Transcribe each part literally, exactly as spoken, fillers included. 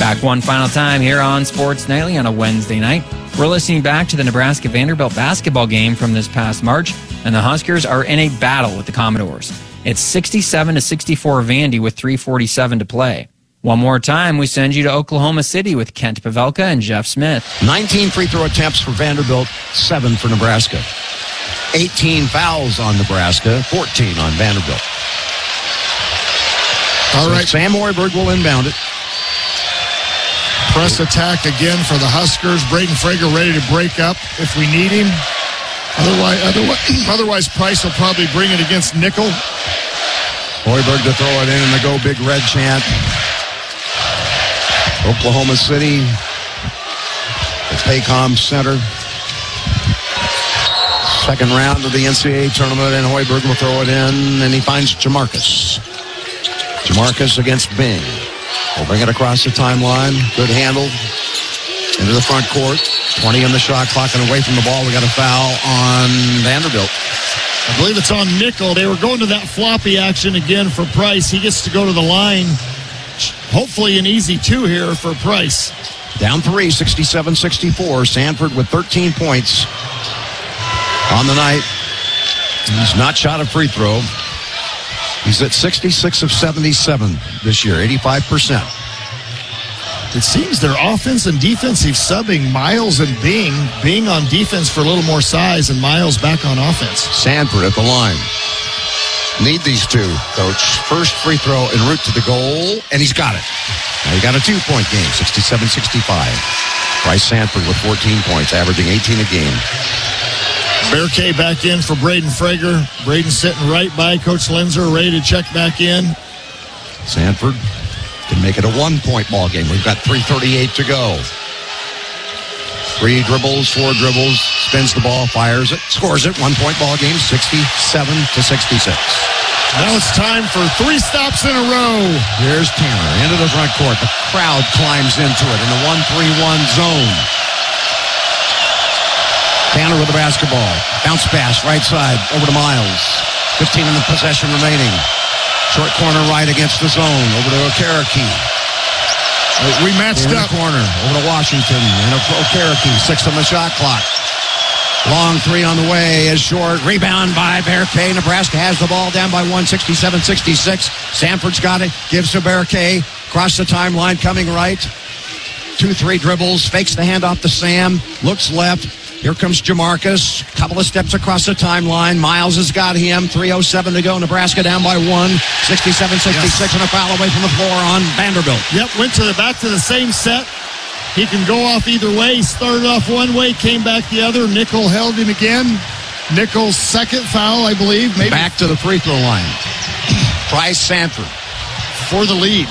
Back one final time here on Sports Nightly on a Wednesday night. We're listening back to the Nebraska-Vanderbilt basketball game from this past March, and the Huskers are in a battle with the Commodores. It's sixty-seven to sixty-four Vandy with three forty-seven to play. One more time, we send you to Oklahoma City with Kent Pavelka and Jeff Smith. nineteen free throw attempts for Vanderbilt, seven for Nebraska. eighteen fouls on Nebraska, fourteen on Vanderbilt. All so right. Sam Hoiberg will inbound it. Press attack again for the Huskers. Braden Frager ready to break up if we need him. Otherwise, otherwise, otherwise Price will probably bring it against Nickel. Hoiberg to throw it in and the Go Big Red chant. Oklahoma City, the Paycom Center. Second round of the N C double A tournament, and Hoiberg will throw it in, and he finds Jamarcus. Jamarcus against Bing. We'll bring it across the timeline. Good handle. Into the front court. twenty on the shot clock and away from the ball. We got a foul on Vanderbilt. I believe it's on Nickel. They were going to that floppy action again for Price. He gets to go to the line. Hopefully an easy two here for Price. Down three, sixty-seven sixty-four. Sanford with thirteen points on the night. He's not shot a free throw. He's at sixty-six of seventy-seven this year, eighty-five percent. It seems their offense and defensive subbing Miles and Bing. Bing on defense for a little more size and Miles back on offense. Sanford at the line. Need these two, Coach. First free throw en route to the goal, and he's got it. Now you got a two-point game, sixty-seven sixty-five. Bryce Sanford with fourteen points, averaging eighteen a game. Bearcay back in for Braden Frager. Braden sitting right by Coach Lenzer, ready to check back in. Sanford can make it a one-point ball game. We've got three thirty-eight to go. Three dribbles, four dribbles, spins the ball, fires it, scores it. One-point ball game, sixty-seven to sixty-six. Now it's time for three stops in a row. Here's Tanner into the front court. The crowd climbs into it in the one three one zone. Tanner with the basketball. Bounce pass, right side, over to Miles. fifteen in the possession remaining. Short corner right against the zone. Over to Okereke. We matched in up. The corner. Over to Washington. And Okereke. Six on the shot clock. Long three on the way is short. Rebound by Bearcay. Nebraska has the ball down by one, sixty-seven sixty-six. Sanford's got it. Gives to Bearcay. Across the timeline, coming right. Two, three dribbles. Fakes the handoff to Sam. Looks left. Here comes Jamarcus. Couple of steps across the timeline. Miles has got him. three oh seven to go. Nebraska down by one. sixty-seven sixty-six, yes. And a foul away from the floor on Vanderbilt. Yep, went to the back to the same set. He can go off either way. He started off one way, came back the other. Nickel held him again. Nickel's second foul, I believe. Maybe back to the free throw line. Bryce Sanford for the lead.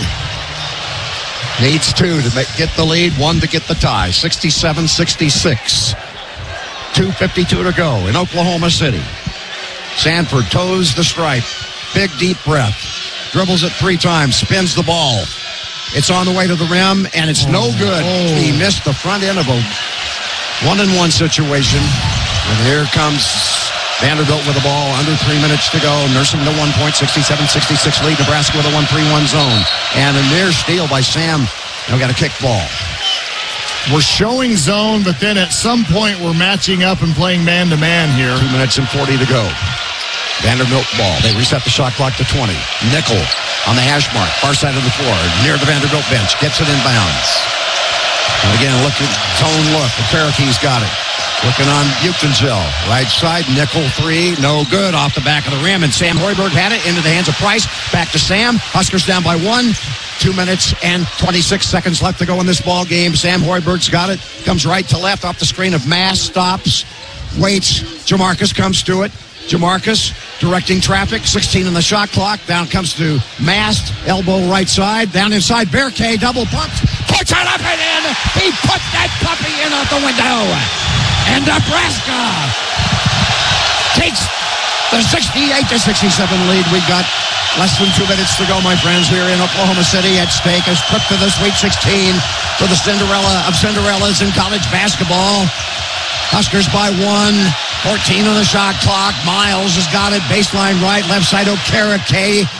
Needs two to make, get the lead, one to get the tie. sixty-seven sixty-six. two fifty-two to go in Oklahoma City. Sanford toes the stripe. Big deep breath. Dribbles it three times. Spins the ball. It's on the way to the rim, and it's oh, no good. Oh. He missed the front end of a one-and-one situation. And here comes Vanderbilt with the ball. Under three minutes to go. Nursing the one point, sixty-seven sixty-six lead. Nebraska with a one three one zone. And a near steal by Sam. Now got a kick ball. We're showing zone, but then at some point we're matching up and playing man-to-man here. Two minutes and forty to go. Vanderbilt ball. They reset the shot clock to twenty. Nickel on the hash mark. Far side of the floor. Near the Vanderbilt bench. Gets it in bounds. And again, look at tone look. The Cherokee's got it. Looking on Buchenzell. Right side. Nickel three. No good. Off the back of the rim. And Sam Hoiberg had it into the hands of Price. Back to Sam. Huskers down by one. Two minutes and twenty-six seconds left to go in this ball game. Sam Hoiberg's got it. Comes right to left off the screen of Mass. Stops. Waits. Jamarcus comes to it. Jamarcus directing traffic. sixteen in the shot clock. Down comes to Mast. Elbow right side. Down inside. Bearcay double pumps. Puts it up and in. He put that puppy in out the window. And Nebraska takes the sixty-eight to sixty-seven lead. We've got less than two minutes to go, my friends, here in Oklahoma City. At stake is trip to the Sweet sixteen for the Cinderella of Cinderellas in college basketball. Huskers by one. fourteen on the shot clock. Miles has got it. Baseline right. Left side Okereke.